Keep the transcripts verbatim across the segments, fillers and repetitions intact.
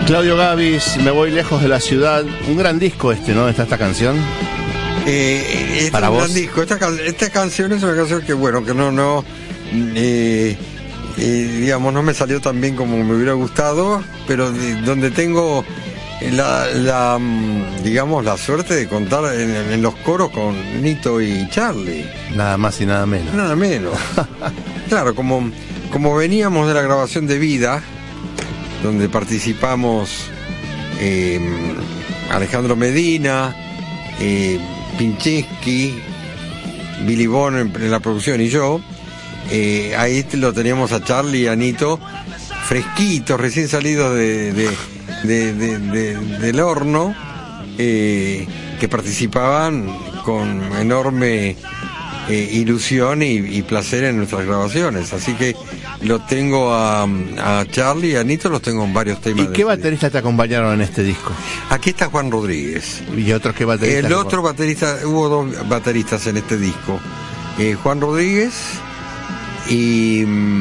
Claudio Gabis, Me voy lejos de la ciudad. Un gran disco este, ¿no? ¿Está esta canción? Eh, este Para es un vos. gran disco. Esta, esta canción es una canción que, bueno, que no, no, eh, eh, digamos, no me salió tan bien como me hubiera gustado, pero de, donde tengo la, la, digamos, la suerte de contar en, en los coros con Nito y Charlie. Nada más y nada menos. Nada menos. Claro, como, como veníamos de la grabación de Vida, donde participamos eh, Alejandro Medina, eh, Pincheski, Billy Bond en, en la producción y yo, eh, ahí lo teníamos a Charlie y a Nito fresquitos, recién salidos de, de, de, de, de, del horno, eh, que participaban con enorme eh, ilusión y, y placer en nuestras grabaciones. Así que lo tengo a, a Charlie y a Nito, los tengo en varios temas. ¿Y qué bateristas te acompañaron en este disco? Aquí está Juan Rodríguez. ¿Y otros qué bateristas? El otro baterista, hubo dos bateristas en este disco. Eh, Juan Rodríguez y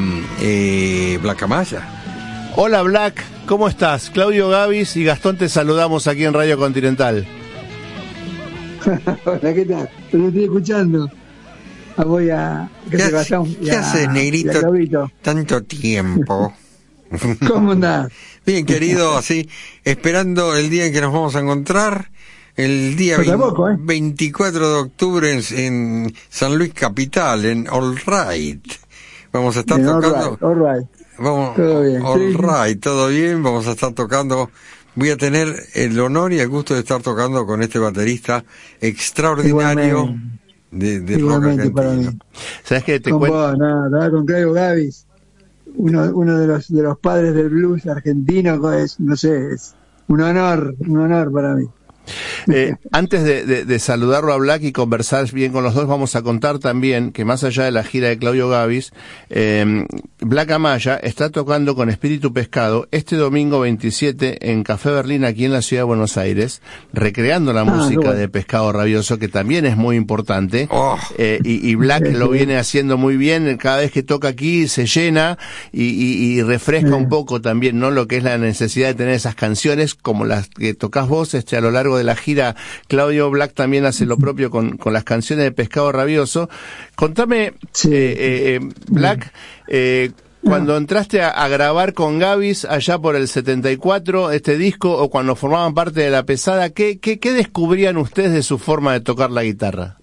eh, Black Amaya. Hola Black, ¿cómo estás? Claudio Gabis y Gastón te saludamos aquí en Radio Continental. Hola, ¿qué tal? Te lo estoy escuchando. Ah, voy a... ¿Qué, ¿Qué, te hace, pasó? ¿qué haces, negrito? Tanto tiempo. ¿Cómo andás? Bien, querido, así, esperando el día en que nos vamos a encontrar, el día veinte, poco, ¿eh? veinticuatro de octubre en, en San Luis Capital, en All Right. Vamos a estar Bien, tocando... all right, all right. Vamos, todo bien. All Sí. Right, todo bien, vamos a estar tocando... Voy a tener el honor y el gusto de estar tocando con este baterista extraordinario. Igualmente. De, de rock Igualmente para argentino. mí. ¿Sabes qué? Te Con cuento. vos, nada, nada, con Claudio Gabis, uno, uno de los de los padres del blues argentino, es, no sé, es un honor, un honor para mí. Eh, antes de, de, de saludarlo a Black y conversar bien con los dos, vamos a contar también que más allá de la gira de Claudio Gabis, eh, Black Amaya está tocando con Espíritu Pescado este domingo veintisiete en Café Berlín, aquí en la ciudad de Buenos Aires, recreando la Ah, música bueno. de Pescado Rabioso, que también es muy importante. Oh. Eh, y, y Black lo viene haciendo muy bien, cada vez que toca aquí se llena y, y, y refresca un poco también, ¿no? Lo que es la necesidad de tener esas canciones como las que tocas vos este, a lo largo de la gira. Claudio Black también hace lo propio con, con las canciones de Pescado Rabioso. Contame, Sí. eh, eh, Black, eh, cuando entraste a, a grabar con Gabis allá por el setenta y cuatro este disco, o cuando formaban parte de La Pesada, ¿qué, qué, qué descubrían ustedes de su forma de tocar la guitarra?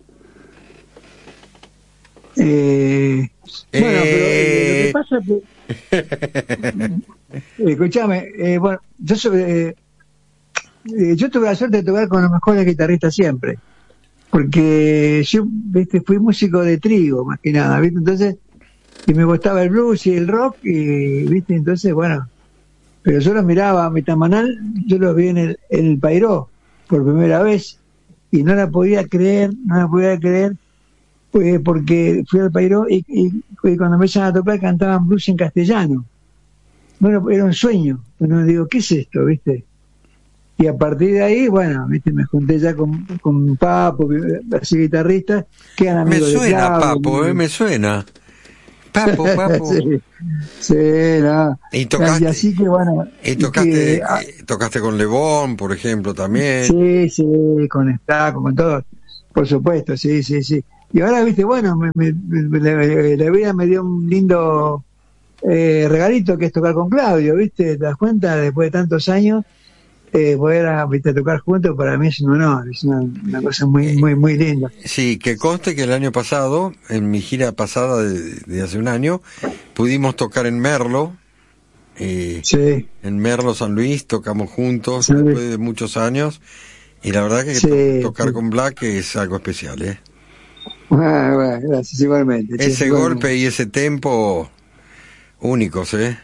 Eh, bueno, pero eh, lo que pasa es que... Eh, escuchame, eh, bueno, yo soy... Eh, Eh, yo tuve la suerte de tocar con los mejores guitarristas siempre, porque yo, viste, fui músico de trío, más que nada, viste, entonces, y me gustaba el blues y el rock, y, viste, entonces, bueno, pero yo los miraba a Metamanal, yo los vi en el, en el Pairó, por primera vez, y no la podía creer, no la podía creer, pues, porque fui al Pairó, y, y, y cuando me empezaron a tocar cantaban blues en castellano. Bueno, era un sueño, pero digo, ¿qué es esto, viste? Y a partir de ahí, bueno, viste, me junté ya con, con Papo, así guitarristas, que eran Me amigos de suena, Claudio, Papo, eh, me suena. Papo, Papo. sí, sí, no. Y tocaste, Y así que bueno. y tocaste, que, ah, eh, tocaste con Lebón, por ejemplo, también. sí, sí, con Estaco, con todo, por supuesto, sí, sí, sí. Y ahora, viste, bueno, me, me, me- la, la vida me dio un lindo eh, regalito que es tocar con Claudio, viste, te das cuenta, después de tantos años. Eh, poder a, viste, tocar juntos para mí es un honor, es una, una cosa muy muy muy linda. Sí, que conste que el año pasado, en mi gira pasada de, de hace un año, pudimos tocar en Merlo, eh, Sí, en Merlo San Luis, tocamos juntos Sí. después de muchos años, y la verdad que Sí, to- tocar sí. con Black es algo especial, ¿eh? bueno, bueno, gracias, igualmente. che, Ese igualmente. golpe y ese tempo únicos, ¿eh?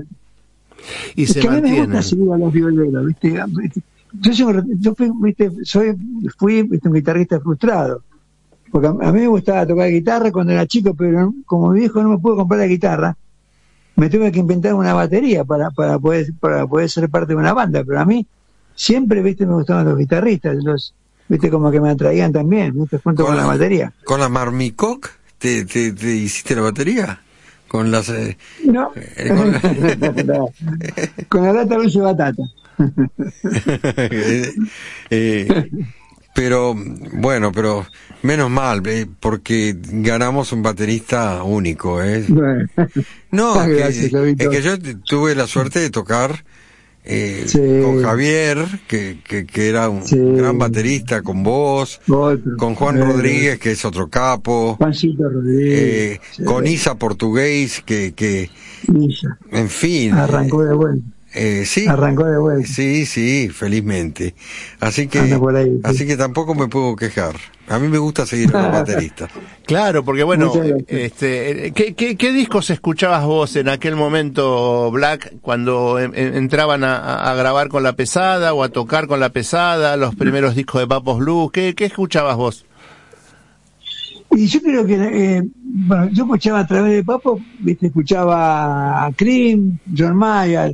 Y Es se que a mí me mantienen. gusta seguir a los violeros, ¿viste? Yo, soy, yo fui, ¿viste? Soy, fui ¿viste? un guitarrista frustrado, porque a, a mí me gustaba tocar guitarra cuando era chico, pero como mi viejo no me pudo comprar la guitarra, me tuve que inventar una batería para, para, poder, para poder ser parte de una banda, pero a mí siempre, ¿viste? Me gustaban los guitarristas, los, ¿viste? Como que me atraían también, ¿viste? Junto con, con la batería. ¿Con la Marmicoc te, te, te hiciste la batería? Con las... Eh, No, eh, con, no. Con la lata dulce batata. eh, pero bueno, pero menos mal, eh, porque ganamos un baterista único, ¿eh? Bueno. No, es Gracias, que, es que yo tuve la suerte de tocar eh, sí. con Javier, que, que, que era un sí. gran baterista, con vos, Otro. con Juan eh, Rodríguez, que es otro capo, Juancito Rodríguez, eh, sí. con Isa Portugués, que, que Isa. en fin. Arrancó de vuelta. Eh, sí, Arrancó de vuelta. sí, sí, felizmente. Así que, Anda por ahí, sí. así que tampoco me puedo quejar. A mí me gusta seguir a los bateristas. Claro, porque bueno, Muchas gracias. este, ¿qué, qué, ¿qué discos escuchabas vos en aquel momento, Black, cuando en, en, entraban a, a grabar con La Pesada o a tocar con La Pesada, los primeros discos de Papos Blues? ¿Qué, qué escuchabas vos? Y yo creo que, eh, bueno, yo escuchaba a través de Papo, viste, escuchaba a Cream, John Mayer,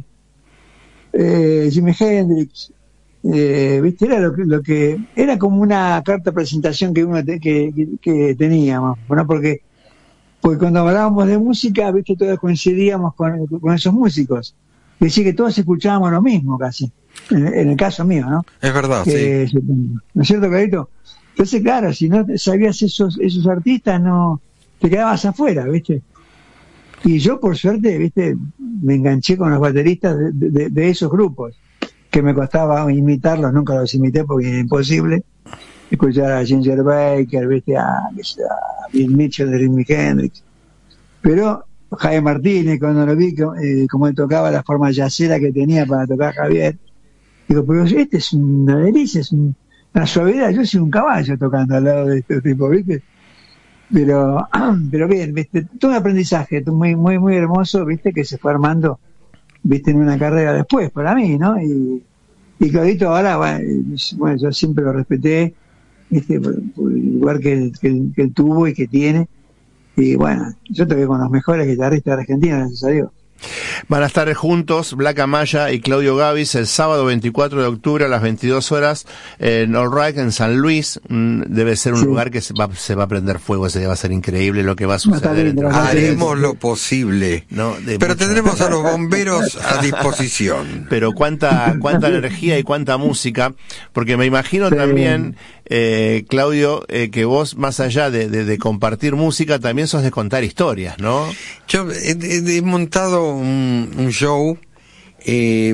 eh, Jimi Hendrix, eh, viste, era lo que, lo que, era como una carta de presentación que uno te, que, que, que teníamos, ¿no? Porque, porque cuando hablábamos de música, viste, todos coincidíamos con, con esos músicos. Es decir, que todos escuchábamos lo mismo casi, en, en el caso mío, ¿no? Es verdad, que, sí. ¿No es cierto, Carito? Entonces, claro, si no sabías esos esos artistas, no te quedabas afuera, ¿viste? Y yo, por suerte, ¿viste? Me enganché con los bateristas de, de, de esos grupos, que me costaba imitarlos, nunca los imité porque era imposible. Escuchar a Ginger Baker, ¿viste? A, a Bill Mitchell de Jimi Hendrix. Pero Javier Martínez, cuando lo vi, eh, como él tocaba la forma yacera que tenía para tocar Javier, digo, pero este es una delicia, es un la suavidad, yo soy un caballo tocando al lado de este tipo, ¿viste? Pero, pero bien, ¿viste? Todo un aprendizaje muy, muy, muy hermoso, ¿viste? Que se fue armando, ¿viste? En una carrera después, para mí, ¿no? Y, y Claudito ahora, bueno, yo siempre lo respeté, ¿viste? Por, por el lugar que él, que, él, que él tuvo y que tiene. Y bueno, yo toqué con los mejores guitarristas de Argentina, gracias a Dios. Van a estar juntos Black Amaya y Claudio Gavis el sábado veinticuatro de octubre a las veintidós horas en All Right en San Luis. Debe ser un sí. lugar que se va, se va a prender fuego, ese día va a ser increíble lo que va a suceder. No, haremos lo posible, ¿no? Pero mucha... tendremos a los bomberos a disposición. Pero cuánta cuánta energía y cuánta música, porque me imagino sí. también, eh, Claudio, eh, que vos más allá de, de, de compartir música, también sos de contar historias, ¿no? Yo he, he, he montado un, un show eh,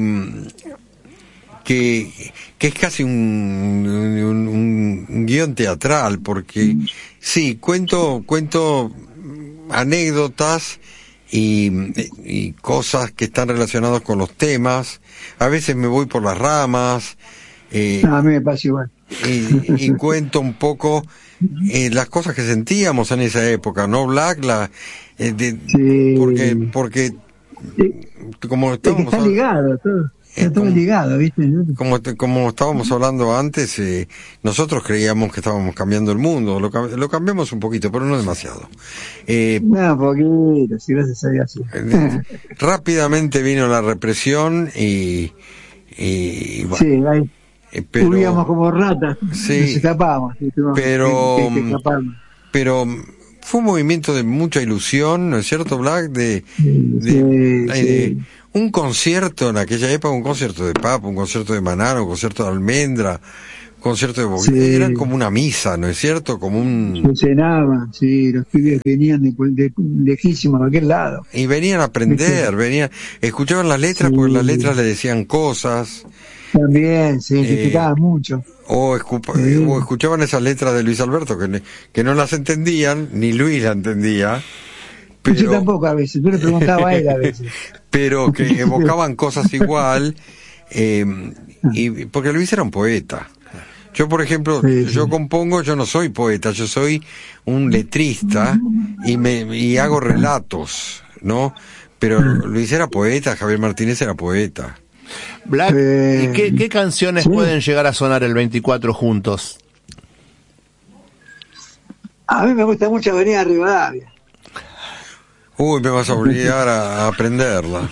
que, que es casi un, un, un guión teatral, porque sí, cuento, cuento anécdotas y, y cosas que están relacionadas con los temas. A veces me voy por las ramas. Eh, no, a mí me pasa igual. Y, y cuento un poco eh, las cosas que sentíamos en esa época, ¿no, Black? La, eh, de, sí. Porque, porque como estábamos, está ligado todo, está todo como, ligado, ¿viste? Como, como estábamos hablando antes, eh, nosotros creíamos que estábamos cambiando el mundo, lo, lo cambiamos un poquito, pero no demasiado. Eh, no, poquito, si gracias a Dios. Sí. Eh, rápidamente vino la represión y, y bueno, sí, hay, eh, pero, huíamos como ratas, sí, nos escapábamos. ¿Sí? Pero, que, que, que pero fue un movimiento de mucha ilusión, ¿no es cierto, Black? De, de, sí, de, sí. de un concierto en aquella época, un concierto de Papa, un concierto de Manano, un concierto de Almendra, un concierto de Bobby, sí. Era como una misa, ¿no es cierto? Como un... Se cenaban, sí, los pibes venían de, de, lejísimos, de aquel lado. Y venían a aprender, ¿sí? venían, escuchaban las letras sí. porque las letras le decían cosas. También, se identificaban eh, mucho. O, escu- sí. o escuchaban esas letras de Luis Alberto que, ne- que no las entendían, ni Luis la entendía. Pero... Yo tampoco a veces, yo le preguntaba a él a veces. Pero que evocaban cosas igual, eh, y porque Luis era un poeta. Yo, por ejemplo, sí, yo sí. compongo, yo no soy poeta, yo soy un letrista y me y hago relatos, ¿no? Pero Luis era poeta, Javier Martínez era poeta. Black, ¿y qué, qué canciones sí. pueden llegar a sonar el veinticuatro juntos? A mí me gusta mucho Avenida Rivadavia. Uy, me vas a obligar a, a aprenderla.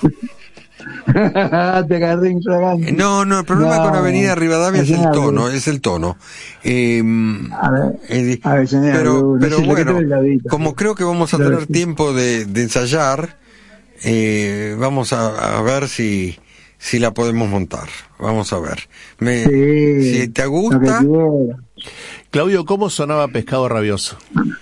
Te agarré infragante. No, no, el problema no, con Avenida Rivadavia es el tono, es el tono. Eh, a ver, eh, a ver, señor, pero, pero no sé bueno, como creo que vamos a tener sí. tiempo de, de ensayar, eh, vamos a, a ver si si la podemos montar. Vamos a ver. Me, Sí, si te gusta. Claudio, ¿cómo sonaba Pescado Rabioso?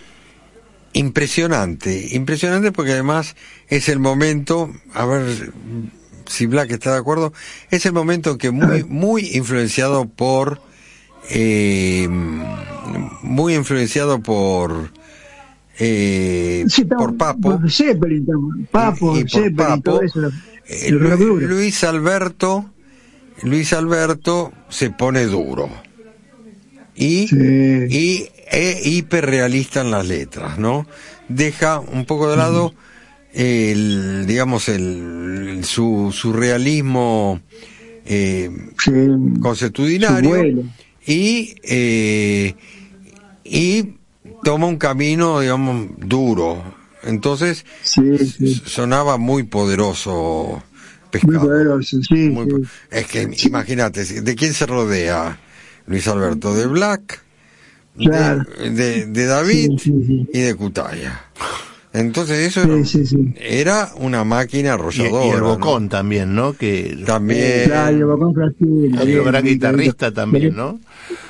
Impresionante, impresionante porque además es el momento, a ver si Black está de acuerdo, es el momento en que muy, muy influenciado por, eh, muy influenciado por, eh, sí, por Papo, por Zeppelin, Papo, y, y por Zeppelin, Papo, todo eso, eh, Lu, Luis Alberto, Luis Alberto se pone duro y, sí. y es hiperrealista en las letras, ¿no? Deja un poco de lado el, digamos, el, el su surrealismo eh, sí, consuetudinario y eh, y toma un camino, digamos, duro. Entonces sí, sí. sonaba muy poderoso Pescado. Muy poderoso, sí. Muy sí. po- es que sí. Imagínate, ¿de quién se rodea Luis Alberto? De Black, claro. de, de, de David sí, sí, sí. y de Cutaya. Entonces eso sí, era, sí, sí. era una máquina arrolladora. Y, y el Bocón, ¿no? también, ¿no? Que también. Claro, el Bocón Frasquino. Otro gran guitarrista también, ¿no?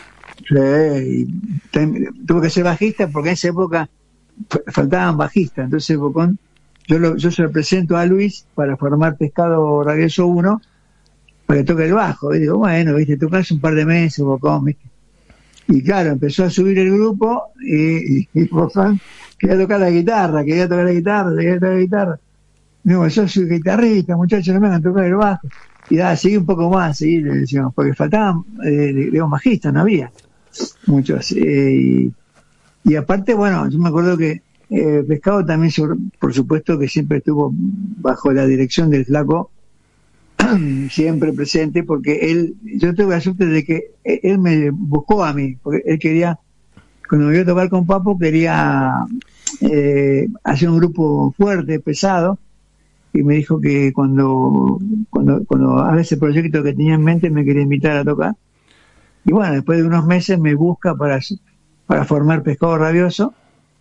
Sí, tuvo que ser bajista porque en esa época faltaban bajistas. Entonces Bocón, yo, lo, yo se lo presento a Luis para formar Pescado Rabioso uno para que toque el bajo. Y digo, bueno, viste, tocas un par de meses, Bocón, ¿viste? Y claro, empezó a subir el grupo y, y, y Bocón quería tocar la guitarra, quería tocar la guitarra, quería tocar la guitarra. Digo, yo soy guitarrista, muchachos, no me hagan tocar el bajo. Y da, seguí un poco más, seguí, le decíamos, porque faltaban, eh, digamos, bajistas, no había muchos. Eh, y, y aparte, bueno, yo me acuerdo que eh, Pescado también, por supuesto, que siempre estuvo bajo la dirección del Flaco, siempre presente, porque él, yo tuve la suerte de que él me buscó a mí, porque él quería, cuando me vio tocar con Papo, quería eh, hacer un grupo fuerte, pesado, y me dijo que cuando, cuando, cuando haga ese proyecto que tenía en mente me quería invitar a tocar. Y bueno, después de unos meses me busca para, para formar Pescado Rabioso,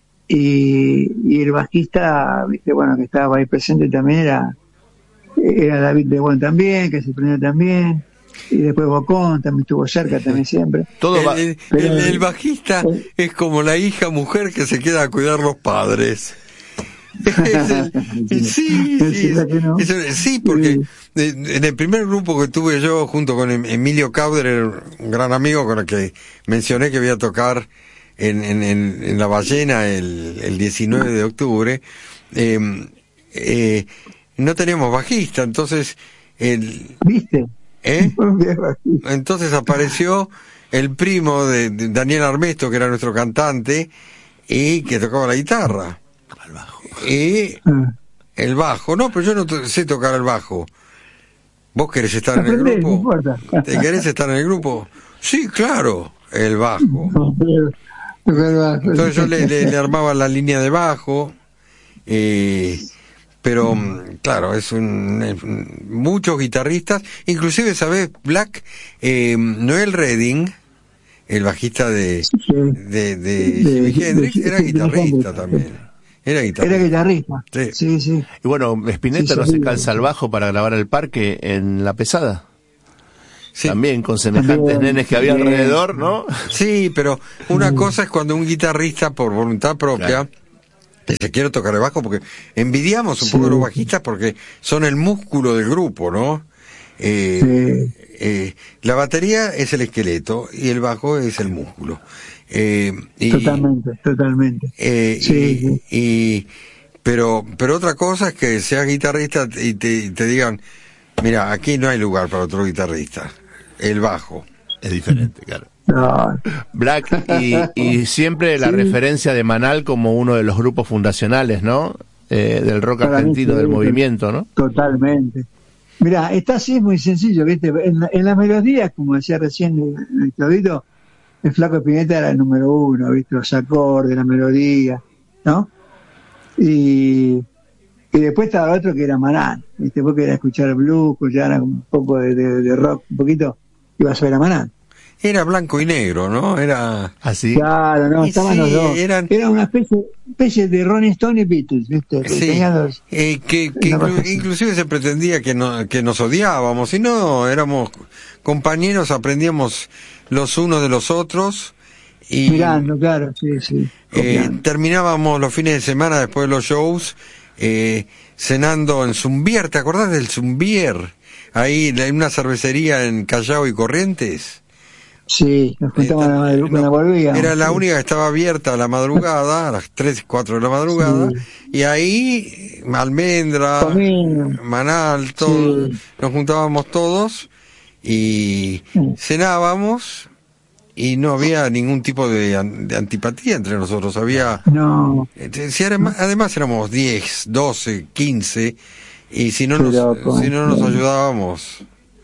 y, y el bajista, viste, bueno, que estaba ahí presente también era, era David de Buen también, que se prendió también, y después Bocón también estuvo cerca también siempre. Todo va, el, el, el, el bajista eh, es como la hija mujer que se queda a cuidar los padres. Es el, sí, sí, no. es el, sí, porque en el primer grupo que tuve yo junto con Emilio Cauder, un gran amigo con el que mencioné que voy a tocar en, en, en, en La Ballena el, el diecinueve de octubre, eh, eh, no teníamos bajista, entonces el, ¿viste? ¿eh? Entonces apareció el primo de, de Daniel Armesto, que era nuestro cantante y que tocaba la guitarra. El bajo. Y el bajo, no, pero yo no to- sé tocar el bajo. ¿Vos querés estar en el grupo? ¿Te querés estar en el grupo? Sí, claro, el bajo. Entonces yo le, le, le armaba la línea de bajo, eh, pero claro, es un, es un muchos guitarristas, inclusive, ¿sabés? Black, eh, Noel Redding, el bajista de de, de, de Jimi Hendrix, era guitarrista también. Era guitarrista. Era guitarrista. Sí. sí, sí. Y bueno, Spinetta sí, no sí, se calza el bajo para grabar el Parque en La Pesada. Sí. También con semejantes también, nenes que había también. Alrededor, ¿no? Sí, pero una cosa es cuando un guitarrista por voluntad propia claro. se quiere tocar el bajo, porque envidiamos un sí. poco los bajistas porque son el músculo del grupo, ¿no? Eh, sí. eh, la batería es el esqueleto y el bajo es el músculo. Eh, y, totalmente, totalmente. Eh, sí, y, sí. y pero pero otra cosa es que seas guitarrista y te, y te digan, mira, aquí no hay lugar para otro guitarrista. El bajo es diferente, claro. No. Black y, y siempre la sí. referencia de Manal como uno de los grupos fundacionales, ¿no? Eh, del rock para argentino, mí, del movimiento, ¿no? Totalmente. Mira, está así, es muy sencillo, ¿viste? En, en las melodías, como decía recién el, el Claudito, el Flaco Spinetta era el número uno, ¿viste? Los acordes, la melodía, ¿no? Y, y después estaba otro que era Manal, ¿viste? Porque era escuchar blues, escuchar un poco de, de, de rock, un poquito, iba a ser a Manal. era blanco y negro, ¿no? Era así. Claro, no, estaban sí, los dos. Eran... Era una especie, especie de Rolling Stone y Beatles, ¿viste? Que sí, los... eh, que, que inclu inclusive se pretendía que, no, que nos odiábamos, y no, éramos compañeros, aprendíamos los unos de los otros. Y mirando, claro, sí, sí. eh, terminábamos los fines de semana después de los shows eh, cenando en Zumbier. ¿Te acordás del Zumbier? Ahí en una cervecería en Callao y Corrientes. Sí, nos juntábamos eh, cuando volvíamos. Era la sí. única que estaba abierta a la madrugada, a las tres, cuatro de la madrugada, sí. Y ahí Almendra, Comino. Manal, todo, sí. Nos juntábamos todos y sí. Cenábamos. Y no había ningún tipo de, de antipatía entre nosotros, había... No. Si además, además éramos diez, doce, quince, y si no nos, Pero, si no nos ayudábamos...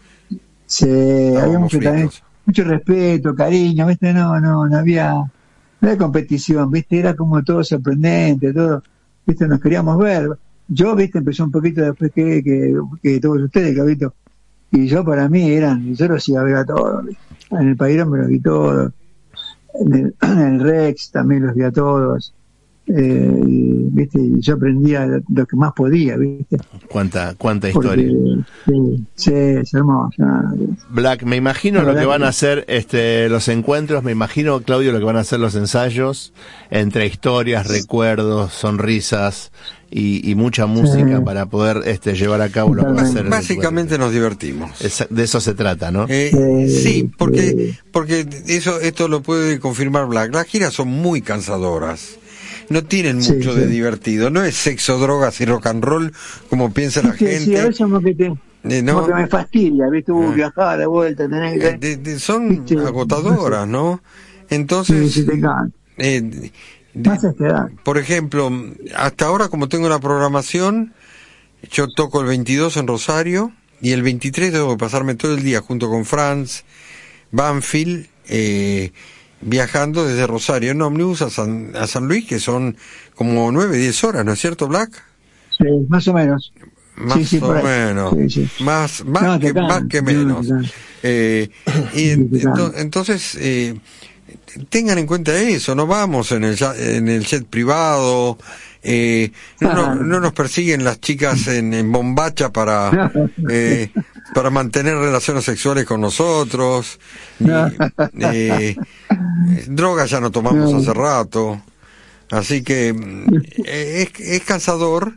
Sí, había mucho, también, mucho respeto, cariño, ¿viste? No, no, no había, no había competición, ¿viste? Era como todo sorprendente, todo, ¿viste? Nos queríamos ver. Yo, ¿viste? Empezó un poquito después que, que, que todos ustedes, Cabito. Y yo, para mí, eran, yo los iba a ver a todos, ¿viste? En el Pairón me los vi todos, en el, en el Rex también los vi a todos, eh, y, viste, y yo aprendía lo que más podía, viste. Cuánta, cuánta Porque, historia. Sí, sí, es hermoso. Black, me imagino lo que van a hacer este, los encuentros, me imagino, Claudio, lo que van a hacer los ensayos, entre historias, recuerdos, sonrisas y, y mucha música, sí, para poder este, llevar a cabo lo que va a hacer. Básicamente nos divertimos. Es, de eso se trata, ¿no? Eh, sí, porque, porque eso, esto lo puede confirmar Black. Las giras son muy cansadoras. No tienen mucho sí, sí. de divertido. No es sexo, drogas y rock and roll como piensa sí, la sí, gente. Sí, a veces como que, te, eh, ¿no? como que me fastidia, ¿viste? Uh, ah. Viajar de vuelta, tenés que... Eh, de, de, son sí, agotadoras, ¿no? Entonces... Sí, sí, te eh, de, por ejemplo, hasta ahora, como tengo una programación, yo toco el veintidós en Rosario y el veintitrés tengo que pasarme todo el día junto con Franz Banfield, eh, viajando desde Rosario en ómnibus a San, a San Luis, que son como nueve, diez horas, ¿no es cierto, Black? Sí, más o menos. Más sí, sí, o menos. Sí, sí. Más, más, no, que, más que menos. No, eh, y ento, entonces, eh, tengan en cuenta eso, no vamos en el, en el jet privado, eh, no, no, no nos persiguen las chicas en, en bombacha para eh, para mantener relaciones sexuales con nosotros, ni, eh, drogas ya no tomamos hace rato, así que eh, es, es cansador,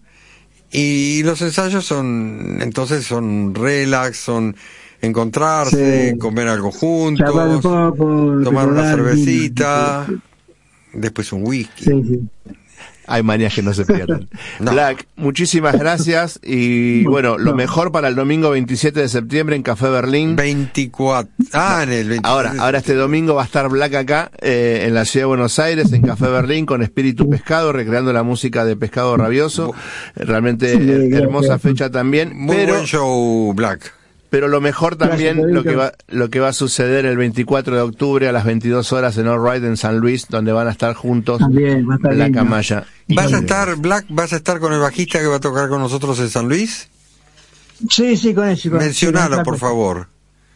y los ensayos son, entonces son relax, son encontrarse, sí, comer algo juntos, un poco, tomar una cervecita, sí, sí, después un whisky. Sí, sí. Hay manías que no se pierden. No. Black, muchísimas gracias y bueno, lo mejor para el domingo veintisiete de septiembre en Café Berlín. veinticuatro. Ah, en el veintisiete. Ahora, ahora este domingo va a estar Black acá, eh, en la ciudad de Buenos Aires, en Café Berlín, con Espíritu Pescado, recreando la música de Pescado Rabioso. Realmente sí, hermosa fecha también. Muy pero, buen show, Black. Pero lo mejor también, Gracias, lo que va lo que va a suceder el veinticuatro de octubre a las veintidós horas en All Right en San Luis, donde van a estar juntos también, la Camaya. ¿Vas a estar, Black, vas a estar con el bajista que va a tocar con nosotros en San Luis? Sí, sí, con eso. Mencionalo, por favor.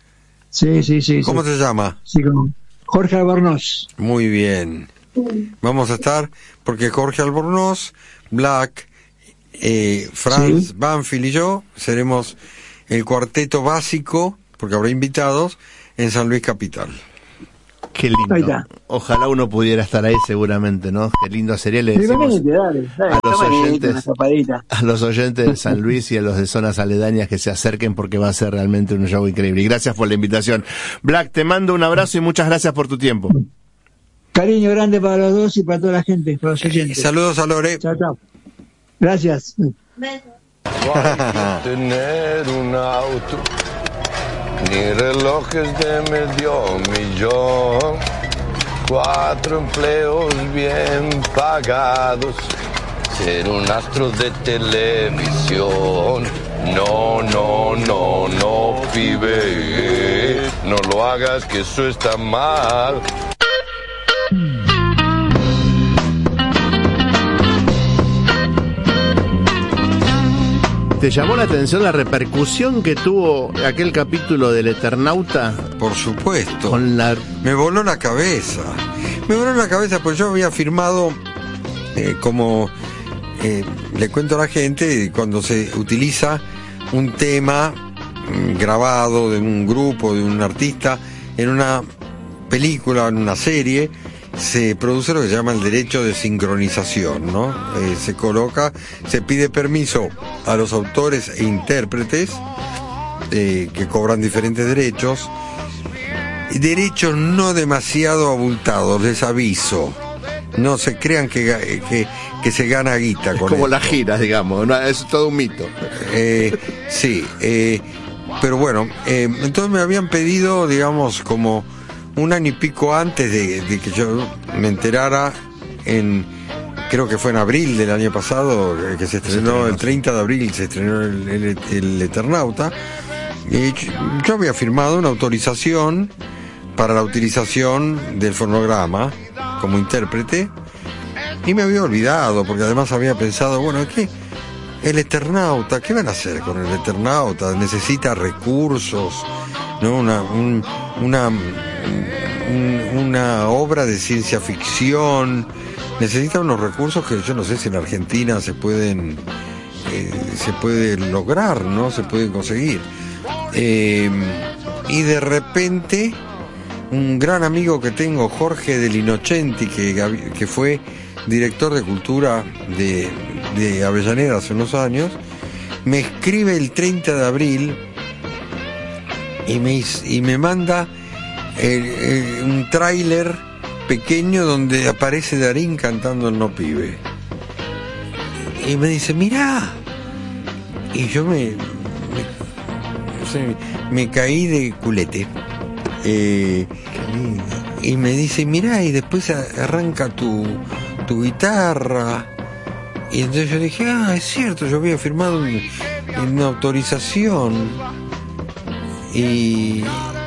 Sí, sí, sí. ¿Cómo sí. se llama? Sí, con Jorge Albornoz. Muy bien. Vamos a estar, porque Jorge Albornoz, Black, eh, Franz sí. Banfield y yo seremos el cuarteto básico, porque habrá invitados, en San Luis Capital. Qué lindo. Ojalá uno pudiera estar ahí seguramente, ¿no? Qué lindo sería. Le decimos dale, dale, a los oyentes, a los oyentes de San Luis y a los de zonas aledañas que se acerquen, porque va a ser realmente un show increíble. Y gracias por la invitación. Black, te mando un abrazo y muchas gracias por tu tiempo. Cariño grande para los dos y para toda la gente, para los oyentes. Eh, saludos a Lore. Chao, chao. Gracias. Besos. Tener un auto, ni relojes de medio millón, cuatro empleos bien pagados, ser un astro de televisión. No, no, no, no, pibe, no lo hagas, que eso está mal. ¿Te llamó la atención la repercusión que tuvo aquel capítulo del Eternauta? Por supuesto. Con la... Me voló la cabeza. Me voló la cabeza porque yo había firmado eh, como... Eh, le cuento a la gente, cuando se utiliza un tema grabado de un grupo, de un artista, en una película, en una serie, se produce lo que se llama el derecho de sincronización, ¿no? Eh, se coloca, se pide permiso a los autores e intérpretes eh, que cobran diferentes derechos, derechos no demasiado abultados, les aviso. No se crean que, que, que se gana guita con es como esto. las giras, digamos, no, es todo un mito. Eh, sí, eh, pero bueno, eh, entonces me habían pedido, digamos, como un año y pico antes de, de que yo me enterara, en creo que fue en abril del año pasado, que se estrenó, el treinta de abril se estrenó el, el, el Eternauta, y yo, yo había firmado una autorización para la utilización del fonograma como intérprete, y me había olvidado, porque además había pensado, bueno, ¿qué? El Eternauta, ¿qué van a hacer con el Eternauta? Necesita recursos, ¿no? Una, un, una, un, una obra de ciencia ficción, necesita unos recursos que yo no sé si en Argentina se pueden, eh, se puede lograr, ¿no? Se pueden conseguir. Eh, y de repente, un gran amigo que tengo, Jorge Del Innocenti, que, que fue director de cultura de, de Avellaneda hace unos años, me escribe el treinta de abril y me, y me manda el, el, un tráiler pequeño donde aparece Darín cantando el No Pibe. Y me dice, mirá. Y yo me, me, no sé, me caí de culete. Eh, y me dice, mirá, y después arranca tu, tu guitarra. Y entonces yo dije, ah, es cierto, yo había firmado un, una autorización. Y,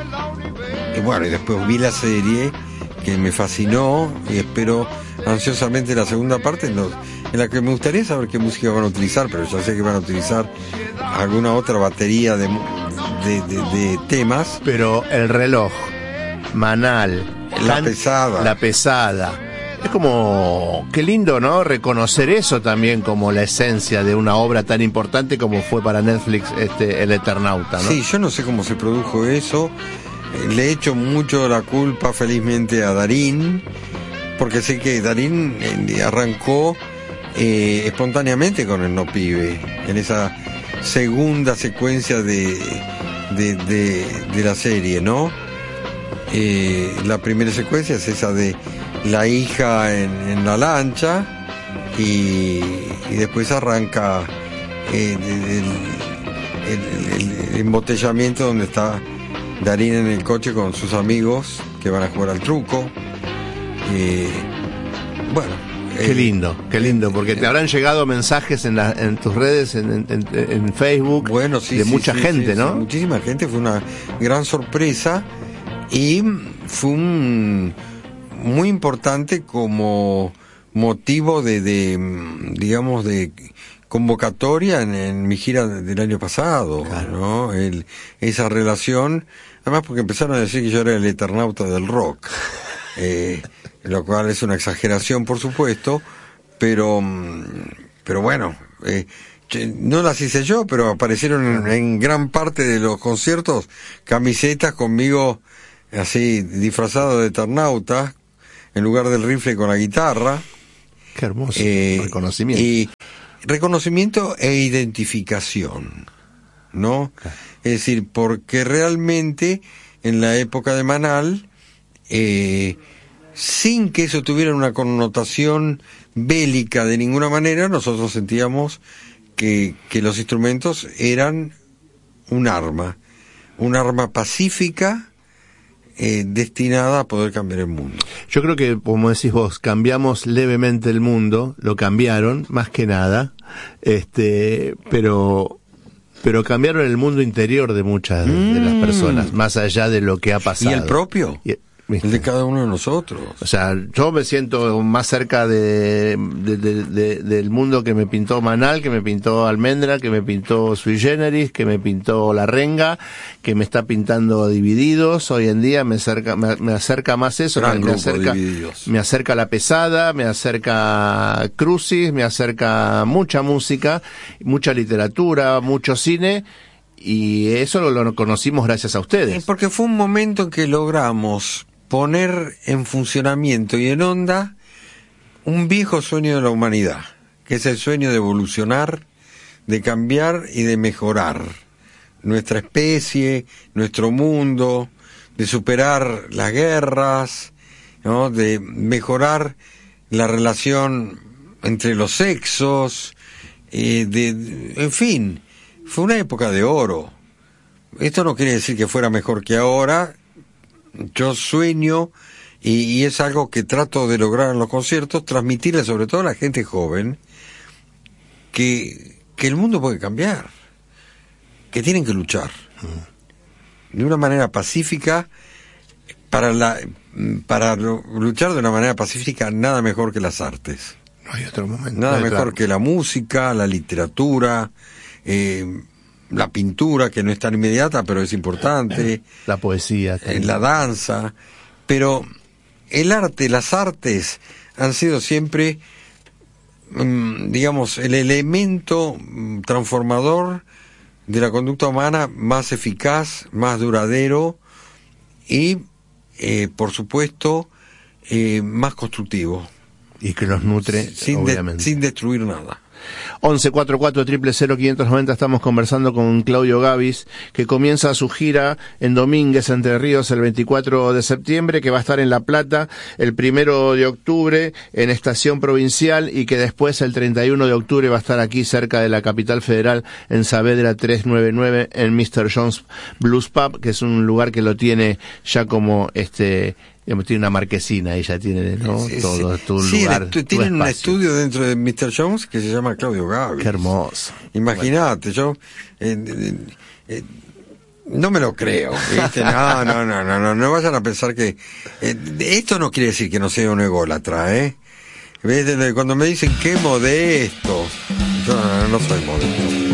y bueno, y después vi la serie, que me fascinó, y espero ansiosamente la segunda parte, en, los, en la que me gustaría saber qué música van a utilizar, pero ya sé que van a utilizar alguna otra batería de, de, de, de temas. Pero el reloj, Manal, la pesada. La pesada. Es como, qué lindo, ¿no? Reconocer eso también como la esencia de una obra tan importante como fue para Netflix este El Eternauta, ¿no? Sí, yo no sé cómo se produjo eso. Le echo mucho la culpa, felizmente, a Darín, porque sé que Darín arrancó eh, espontáneamente con el No Pibe, en esa segunda secuencia de, de, de, de la serie, ¿no? Eh, la primera secuencia es esa de la hija en, en la lancha, y, y después arranca eh, el, el, el, el embotellamiento donde está Darín en el coche con sus amigos que van a jugar al truco. Eh, bueno, qué eh, lindo, qué lindo, porque eh, te habrán llegado mensajes en, la, en tus redes, en, en, en Facebook, bueno, sí, de sí, mucha sí, gente, sí, ¿no? Sí, muchísima gente, fue una gran sorpresa y fue un muy importante como motivo de, de digamos, de convocatoria en, en mi gira del año pasado, claro, ¿no? El, esa relación, además porque empezaron a decir que yo era el Eternauta del rock, eh, lo cual es una exageración, por supuesto, pero, pero bueno, eh, no las hice yo, pero aparecieron en, en gran parte de los conciertos camisetas conmigo así disfrazado de Eternauta, en lugar del rifle con la guitarra. Qué hermoso, eh, reconocimiento. Y reconocimiento e identificación, ¿no? Claro. Es decir, porque realmente en la época de Manal, eh, sin que eso tuviera una connotación bélica de ninguna manera, nosotros sentíamos que, que los instrumentos eran un arma, un arma pacífica, Eh, destinada a poder cambiar el mundo. Yo creo que, como decís vos, cambiamos levemente el mundo, lo cambiaron, más que nada, este, pero, pero cambiaron el mundo interior de muchas mm. de las personas, más allá de lo que ha pasado. ¿Y el propio? Y, ¿Viste? El de cada uno de nosotros. O sea, yo me siento más cerca de, de, de, de, del mundo que me pintó Manal, que me pintó Almendra, que me pintó Sui Generis, que me pintó La Renga, que me está pintando Divididos. Hoy en día me acerca, me, me acerca más eso, Gran me grupo, acerca, Divididos. me acerca La Pesada, me acerca Crucis, me acerca mucha música, mucha literatura, mucho cine. Y eso lo, lo conocimos gracias a ustedes. Porque fue un momento en que logramos poner en funcionamiento y en onda un viejo sueño de la humanidad, que es el sueño de evolucionar, de cambiar y de mejorar nuestra especie, nuestro mundo, de superar las guerras, ¿no? De mejorar la relación entre los sexos, eh, de, en fin, fue una época de oro. Esto no quiere decir que fuera mejor que ahora. Yo sueño, y, y es algo que trato de lograr en los conciertos, transmitirle sobre todo a la gente joven que, que el mundo puede cambiar, que tienen que luchar de una manera pacífica. Para la para luchar de una manera pacífica, nada mejor que las artes. No hay otro momento. Nada no, mejor claro. que la música, la literatura, eh, la pintura, que no es tan inmediata, pero es importante. La poesía. Eh, la danza. Pero el arte, las artes, han sido siempre, mm, digamos, el elemento mm, transformador de la conducta humana más eficaz, más duradero y, eh, por supuesto, eh, más constructivo. Y que nos nutre, sin, obviamente. De, sin destruir nada. once cuarenta y cuatro, cero cero cero, quinientos noventa, estamos conversando con Claudio Gabis, que comienza su gira en Domínguez, Entre Ríos, el veinticuatro de septiembre, que va a estar en La Plata el primero de octubre en Estación Provincial, y que después el treinta y uno de octubre va a estar aquí cerca de la Capital Federal, en Saavedra trescientos noventa y nueve, en mister John's Blues Pub, que es un lugar que lo tiene ya como este... tiene una marquesina, ella tiene, ¿no? Sí, todo, sí. tu Sí, lugar, tu, tu tienen un espacio. estudio dentro de mister Jones que se llama Claudio Gabis. Qué hermoso. Imagínate, yo eh, eh, eh, no me lo creo, ¿viste? No, no, no, no, no, no vayan a pensar que eh, esto no quiere decir que no sea un ególatra, ¿eh? ¿Ves? Cuando me dicen qué modesto, yo no, no soy modesto.